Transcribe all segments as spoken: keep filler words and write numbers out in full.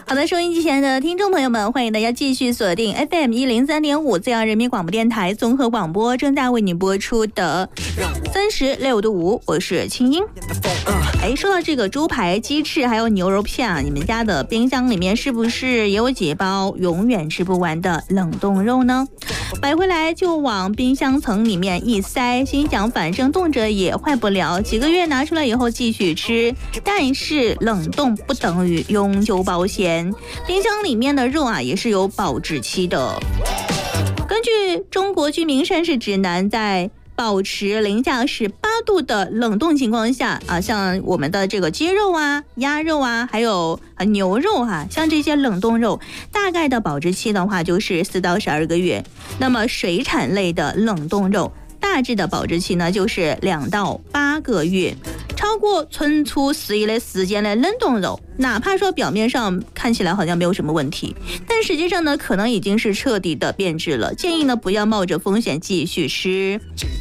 好的，收音机前的听众朋友们，欢迎大家继续锁定 F M 一零三点五 自由人民广播电台综合广播，正在为你播出的三十六度五，我是青音。哎，说到这个猪排、鸡翅还有牛肉片啊，你们家的冰箱里面是不是也有几包永远吃不完的冷冻肉呢？买回来就往冰箱层里面一塞，心想反正冻着也坏不了，几个月拿出来以后继续吃。但是冷冻不等于永久保鲜，冰箱里面的肉啊也是有保质期的。根据中国居民膳食指南，在保持零下十八度的冷冻情况下啊，像我们的这个鸡肉啊、鸭肉啊，还有牛肉啊，像这些冷冻肉，大概的保质期的话就是四到十二个月。那么水产类的冷冻肉，大致的保质期呢就是两到八个月。超过存储适宜的时间的冷冻肉，哪怕说表面上看起来好像没有什么问题，但实际上呢可能已经是彻底的变质了，建议呢不要冒着风险继续吃。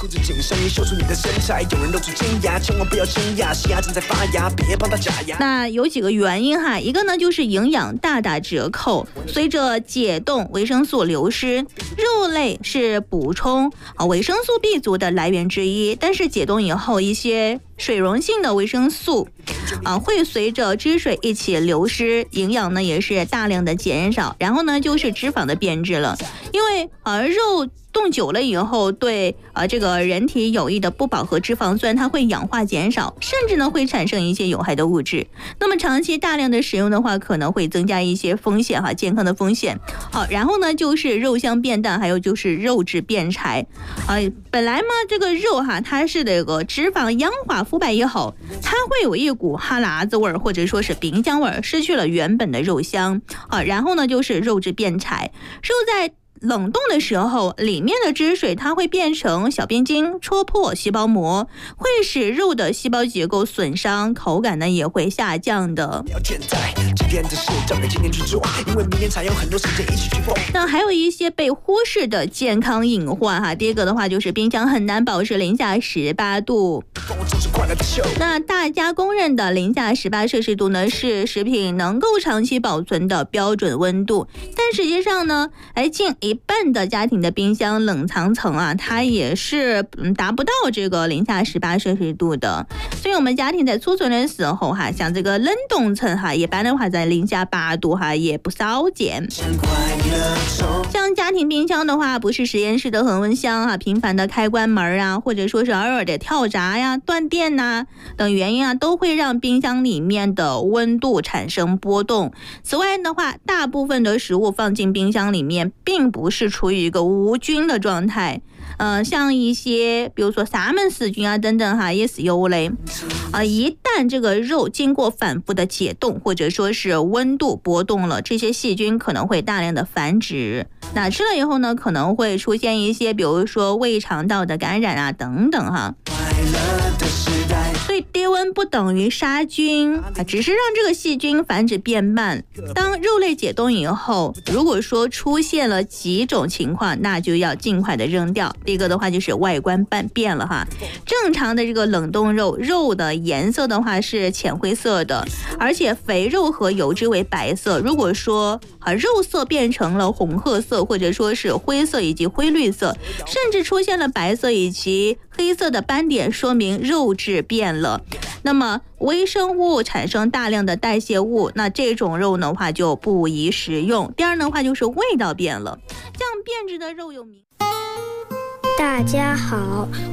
那有几个原因哈，一个呢就是营养大打折扣，随着解冻维生素流失，肉类是补充啊维生素 B 族的来源之一，但是解冻以后一些水溶性的维生素啊，会随着汁水一起流失，营养呢也是大量的减少，然后呢就是脂肪的变质了，因为啊肉冻久了以后，对啊这个人体有益的不饱和脂肪酸它会氧化减少，甚至呢会产生一些有害的物质。那么长期大量的使用的话，可能会增加一些风险哈，健康的风险。好，然后呢就是肉香变淡，还有就是肉质变柴。啊，本来嘛这个肉哈，它是这个脂肪氧化腐败以后，它会有一股哈喇子味儿，或者说是冰箱味儿，失去了原本的肉香。啊，然后呢就是肉质变柴，肉在冷冻的时候，里面的汁水它会变成小冰晶，戳破细胞膜，会使肉的细胞结构损伤，口感呢也会下降的。那还有一些被忽视的健康隐患哈，第一个的话就是冰箱很难保持零下十八度。那大家公认的零下十八摄氏度呢，是食品能够长期保存的标准温度，但实际上呢，哎，近一半的家庭的冰箱冷藏层啊，它也是嗯达不到这个零下十八摄氏度的。所以我们家庭在储存的时候哈，像这个冷冻层哈，一般的话在零下八度哈也不少见。像家庭冰箱的话，不是实验室的恒温箱啊，频繁的开关门啊，或者说是偶尔的跳闸呀、断电呐、等原因啊，都会让冰箱里面的温度产生波动。此外的话，大部分的食物放进冰箱里面，并不是处于一个无菌的状态。呃，像一些比如说沙门氏菌啊等等哈，也是有嘞。啊、呃，一旦这个肉经过反复的解冻，或者说是温度波动了，这些细菌可能会大量的繁殖。那吃了以后呢，可能会出现一些比如说胃肠道的感染啊等等哈。所以低温不等于杀菌啊，只是让这个细菌繁殖变慢。当肉类解冻以后，如果说出现了几种情况，那就要尽快的扔掉。第一个的话就是外观变变了哈，正常的这个冷冻肉，肉的颜色的话是浅灰色的，而且肥肉和油脂为白色。如果说啊肉色变成了红褐色，或者说是灰色以及灰绿色，甚至出现了白色以及黑色的斑点，说明肉质变了。那么微生物产生大量的代谢物，那这种肉的话就不宜食用。第二的话就是味道变了，像变质的肉有名。 大家好，